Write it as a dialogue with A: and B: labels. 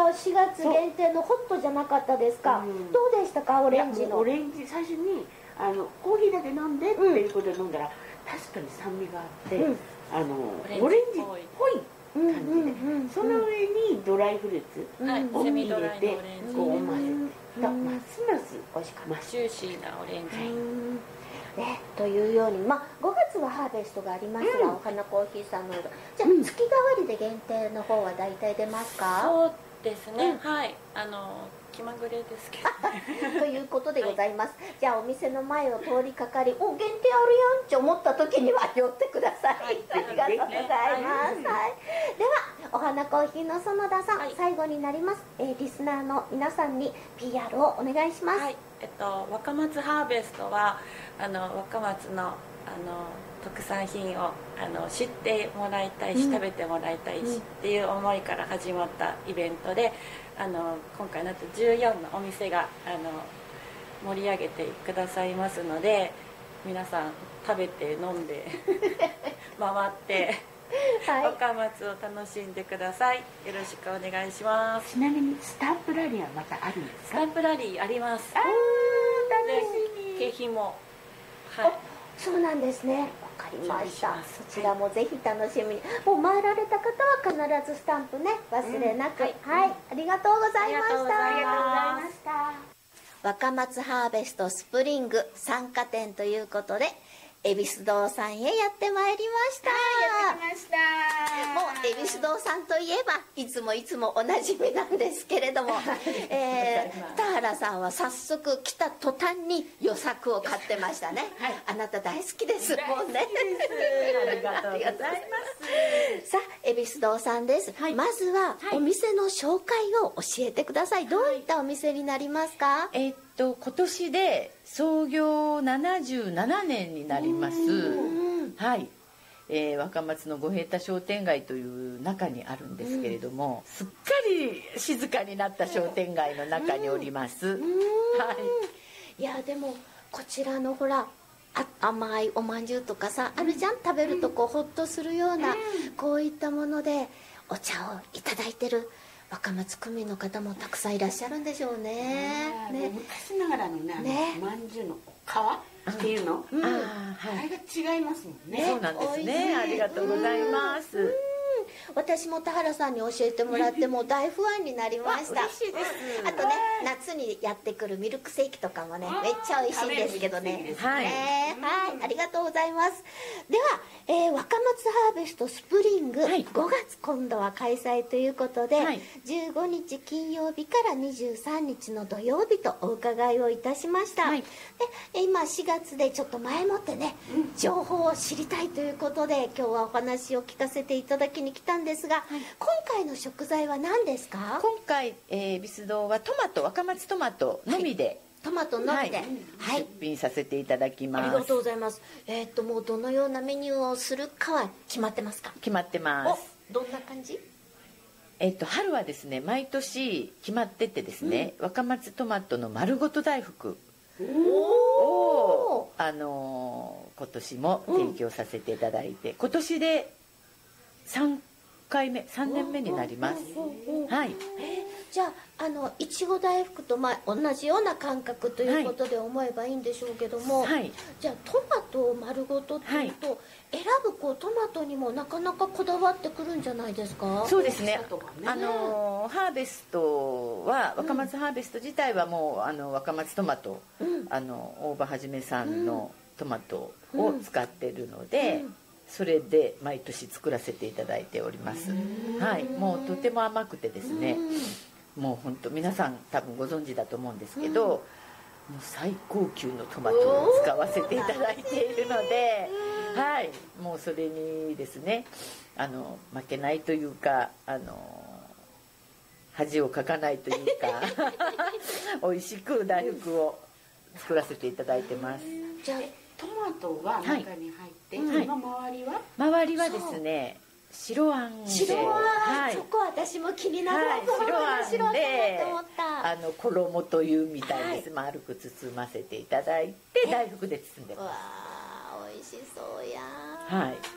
A: 4月限定のホットじゃなかったですか。どうでしたか、オレンジの。
B: オレンジ、最初にコーヒーだけ飲んでっていうことで飲んだら、確かに酸味があって、オレンジっぽい感じで、その上にドライフルーツを入れてこう混ぜて、ますます美味しかった。
C: ジューシーなオレンジ
A: ね、というように、5月はハーベストがありますが、お花コーヒーさんのじゃあ月替わりで限定の方は大体出ますか？
C: そうですね、はい、気まぐれですけど
A: ということでございます、じゃあお店の前を通りかかり、お、限定あるやんって思った時には寄ってください、ありがとうございます、ではお花コーヒーの園田さん、最後になります、リスナーの皆さんに PR をお願いします。
C: 若松ハーベストは若松の特産品を知ってもらいたいし、食べてもらいたいしっていう思いから始まったイベントで、今回なんと14のお店が盛り上げてくださいますので、皆さん食べて飲んで回って若松を楽しんでください。よろしくお願いします。
B: ちなみにスタンプラリーはまたあるんですか？
C: スタンプラリーあります。
B: 楽しみ。
C: 景品も、
A: そうなんですね。わかりました。そちらもぜひ楽しみに。もう回られた方は必ずスタンプね、忘れなく。はい、ありがとうございました。
B: ありがとうございました。
A: 若松ハーベストスプリング参加店ということで、恵比寿堂さんへやってまいりました。
B: やってきました。
A: もう恵比寿堂さんといえばいつもおなじみなんですけれども、田原さんは早速来た途端に予作を買ってましたね。あなた大好きですもんね。
B: ありがとうございます。
A: さあ恵比寿堂さんです。まずはお店の紹介を教えてください。どういったお店になりますか？
D: 今年で創業77年になります。はい。若松の五平太商店街という中にあるんですけれども、すっかり静かになった商店街の中におります。はい。
A: いやでもこちらのほら甘いおまんじゅうとかさあるじゃん、食べるとこうホッとするような、こういったものでお茶をいただいてる若松区民の方もたくさんいらっしゃるんでしょうね。
B: 昔ながらのね、まんじゅうの皮っていうの、あれが違いますもんね。
D: そうなんですね。ありがとうございます。
A: 私も田原さんに教えてもらってもう大不安になりました。
D: 嬉しいです。
A: あとね、夏にやってくるミルクセーキとかもね、めっちゃ美味しいんですけどね。はい、ありがとうございます。では、若松ハーベストスプリング、5月今度は開催ということで、15日金曜日から23日の土曜日とお伺いをいたしました。で今4月でちょっと前もってね、情報を知りたいということで今日はお話を聞かせていただきに来たんですが、今回の食材は何ですか？
D: 今回恵比寿堂は若松トマトのみで、
A: トマトのみで、
D: 出品させていただきます。
A: ありがとうございます。もうどのようなメニューをするかは決まってますか？
D: 決まってます。
A: どんな感じ？
D: 春はですね、毎年決まっててですね、若松トマトの丸ごと大福を今年も提供させていただいて、今年で3年目になります。はい。
A: じゃあいちご大福と同じような感覚ということで思えばいいんでしょうけども、じゃあトマトを丸ごとっていうと、選ぶトマトにもなかなかこだわってくるんじゃないですか？
D: そうですね。ハーベストは若松ハーベスト自体はもう若松トマト、大場はじめさんのトマトを使ってるので。それで毎年作らせていただいております。はい、もうとても甘くてですね、もう本当皆さん多分ご存知だと思うんですけど、もう最高級のトマトを使わせていただいているので、はい、もうそれにですね、負けないというか、恥をかかないというか美味しく大福を作らせていただいてます。
B: じゃあトマトが中に入って、その周りは？
D: 周りはですね、白あんで、
A: そこ私も気になる。
D: 白あんで衣というみたいです。丸く包ませていただいて大福で包んでます。
A: わあ、美味しそうや。
D: はい。